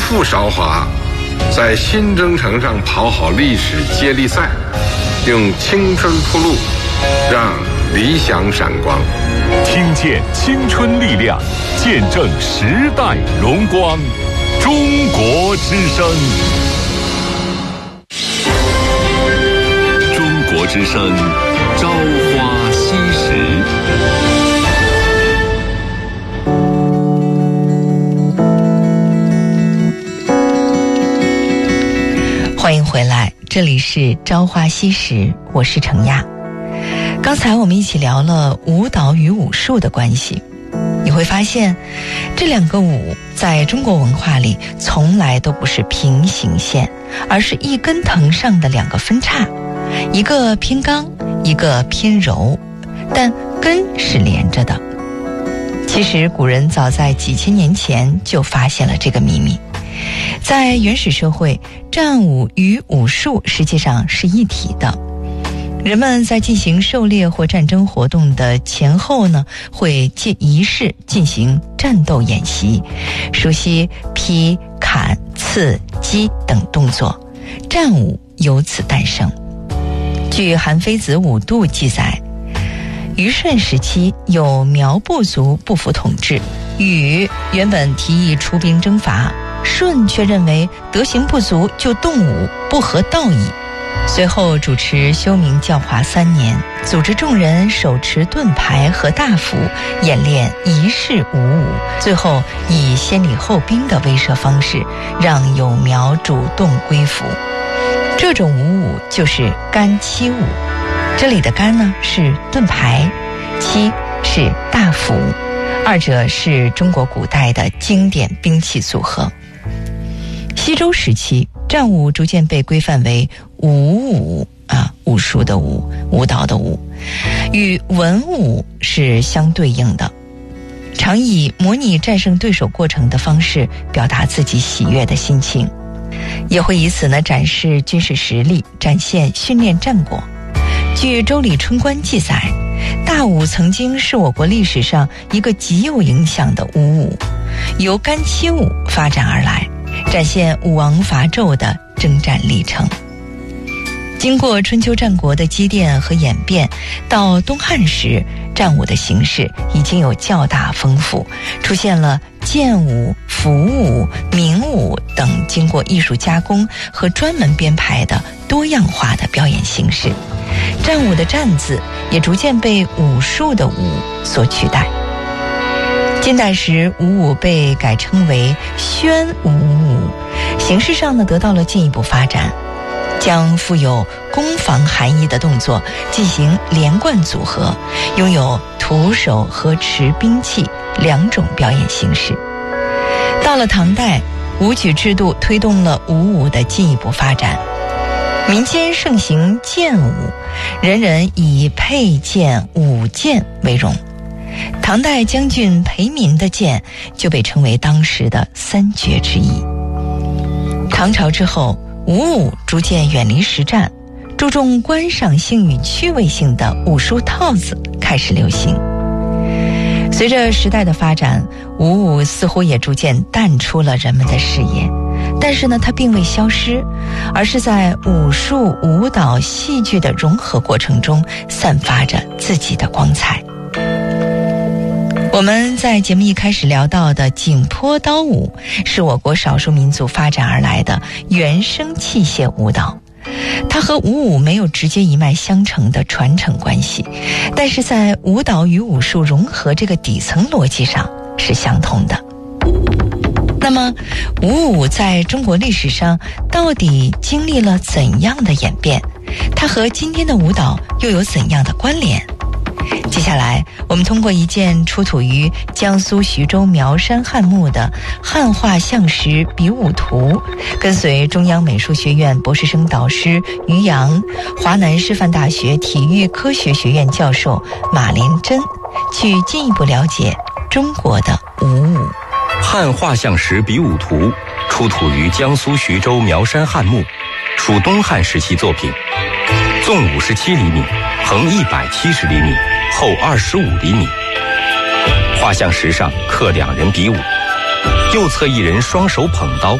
负韶华，在新征程上跑好历史接力赛，用青春铺路，让理想闪光。 听见青春力量，见证时代荣光。中国之声，中国之声，朝花夕拾。 欢迎回来，这里是朝花夕拾，我是程亚。刚才我们一起聊了舞蹈与武术的关系，你会发现这两个舞在中国文化里从来都不是平行线，而是一根藤上的两个分叉，一个偏刚，一个偏柔，但根是连着的。其实古人早在几千年前就发现了这个秘密。在原始社会，战舞与武术实际上是一体的。人们在进行狩猎或战争活动的前后呢，会借仪式进行战斗演习，熟悉劈、砍、刺、击等动作，战舞由此诞生。据《韩非子·五度》记载，虞舜时期有苗部族不服统治，禹原本提议出兵征伐，舜却认为德行不足就动武，不合道义。随后主持修明教化3年，组织众人手持盾牌和大斧，演练仪式武舞，最后以先礼后兵的威慑方式，让有苗主动归服。这种武舞就是干戚舞，这里的干呢是盾牌，戚是大斧，二者是中国古代的经典兵器组合。西周时期，战舞逐渐被规范为武舞武术的武，舞蹈的舞，与文武是相对应的，常以模拟战胜对手过程的方式表达自己喜悦的心情，也会以此呢展示军事实力，展现训练战果。据《周礼春官》记载，大舞曾经是我国历史上一个极有影响的武舞，由干戚舞发展而来，展现武王伐纣的征战历程。经过春秋战国的积淀和演变，到东汉时，战舞的形式已经有较大丰富，出现了剑舞、符舞、明舞等经过艺术加工和专门编排的多样化的表演形式。战舞的战字也逐渐被武术的武所取代。近代时，武舞被改称为宣武舞，形式上呢得到了进一步发展，将富有攻防含义的动作进行连贯组合，拥有徒手和持兵器2种表演形式。到了唐代，武举制度推动了武舞的进一步发展，民间盛行剑舞，人人以佩剑、舞剑为荣。唐代将军裴民的剑就被称为当时的3绝之一。唐朝之后，武舞逐渐远离实战，注重观赏性与趣味性的武术套子开始流行。随着时代的发展，武舞似乎也逐渐淡出了人们的视野，但是呢，它并未消失，而是在武术、舞蹈、戏剧的融合过程中散发着自己的光彩。我们在节目一开始聊到的景颇刀舞，是我国少数民族发展而来的原生器械舞蹈，它和武舞没有直接一脉相承的传承关系，但是在舞蹈与武术融合这个底层逻辑上是相同的。那么武舞在中国历史上到底经历了怎样的演变？它和今天的舞蹈又有怎样的关联？接下来我们通过一件出土于江苏徐州苗山汉墓的汉画像石比武图，跟随中央美术学院博士生导师于洋、华南师范大学体育科学学院教授马连珍，去进一步了解中国的武舞。 汉画像石比武图出土于江苏徐州苗山汉墓，属东汉时期作品，纵57厘米，横170厘米，厚25厘米。画像石上刻2人比武，右侧一人双手捧刀，